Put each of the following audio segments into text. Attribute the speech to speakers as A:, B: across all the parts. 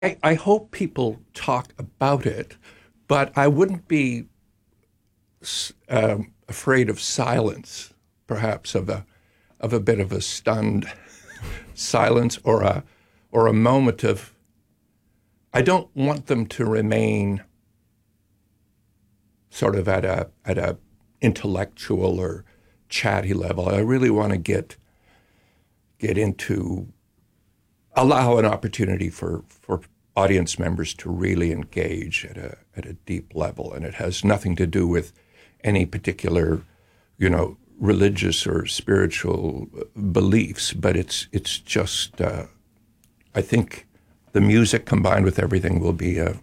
A: I hope people talk about it, but I wouldn't be afraid of silence, perhaps of a bit of a stunned silence or a moment of. I don't want them to remain sort of at a intellectual or chatty level. I really want to get into, allow an opportunity for audience members to really engage at a deep level, and it has nothing to do with any particular, religious or spiritual beliefs, but it's just I think the music combined with everything will be it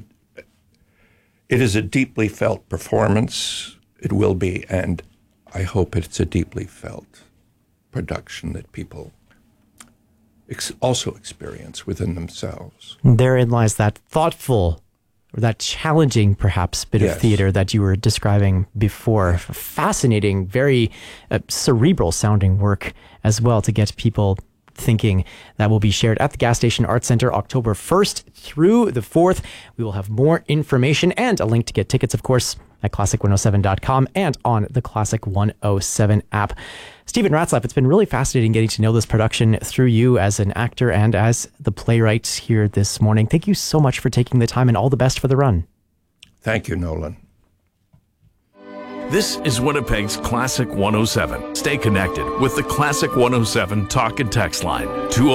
A: is a deeply felt performance. It will be, and I hope it's a deeply felt production that people also experience within themselves.
B: Therein lies that thoughtful, or that challenging, perhaps, bit of theater that you were describing before. Fascinating, very cerebral sounding work as well to get people thinking. That will be shared at the Gas Station Arts Center October 1st through the 4th. We will have more information and a link to get tickets, of course, at classic107.com and on the Classic 107 app. Stephen Ratzlaff, it's been really fascinating getting to know this production through you as an actor and as the playwright here this morning. Thank you so much for taking the time, and all the best for the run.
A: Thank you, Nolan.
C: This is Winnipeg's Classic 107. Stay connected with the Classic 107 talk and text line,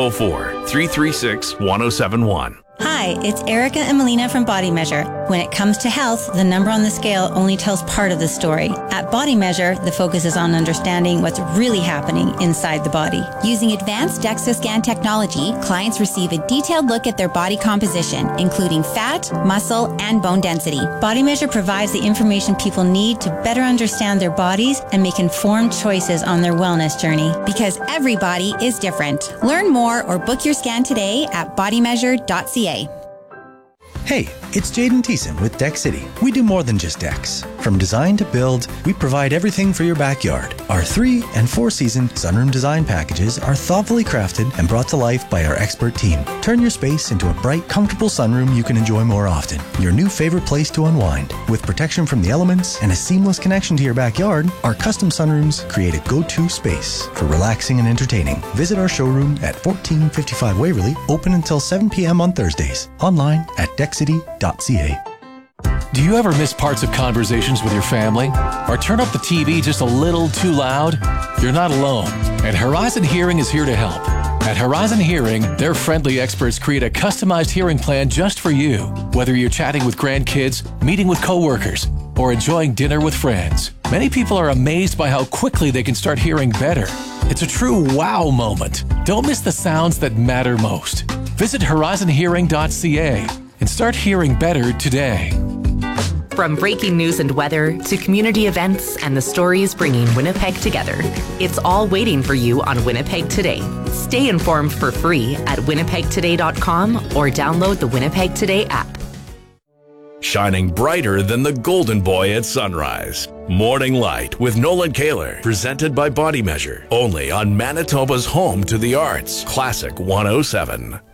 C: 204-336-1071.
D: Hi, it's Erica and Melina from Body Measure. When it comes to health, the number on the scale only tells part of the story. At Body Measure, the focus is on understanding what's really happening inside the body. Using advanced DEXA scan technology, clients receive a detailed look at their body composition, including fat, muscle, and bone density. Body Measure provides the information people need to better understand their bodies and make informed choices on their wellness journey. Because every body is different. Learn more or book your scan today at bodymeasure.ca.
E: Hey, it's Jaden Thiessen with Deck City. We do more than just decks. From design to build, we provide everything for your backyard. Our 3- and 4-season sunroom design packages are thoughtfully crafted and brought to life by our expert team. Turn your space into a bright, comfortable sunroom you can enjoy more often. Your new favorite place to unwind. With protection from the elements and a seamless connection to your backyard, our custom sunrooms create a go-to space for relaxing and entertaining. Visit our showroom at 1455 Waverly, open until 7 p.m. on Thursdays. Online at deckcity.ca.
F: Do you ever miss parts of conversations with your family? Or turn up the TV just a little too loud? You're not alone, and Horizon Hearing is here to help. At Horizon Hearing, their friendly experts create a customized hearing plan just for you. Whether you're chatting with grandkids, meeting with coworkers, or enjoying dinner with friends, many people are amazed by how quickly they can start hearing better. It's a true wow moment. Don't miss the sounds that matter most. Visit horizonhearing.ca and start hearing better today.
G: From breaking news and weather to community events and the stories bringing Winnipeg together, it's all waiting for you on Winnipeg Today. Stay informed for free at winnipegtoday.com or download the Winnipeg Today app.
C: Shining brighter than the golden boy at sunrise. Morning Light with Nolan Kaler, presented by Body Measure, only on Manitoba's home to the arts, Classic 107.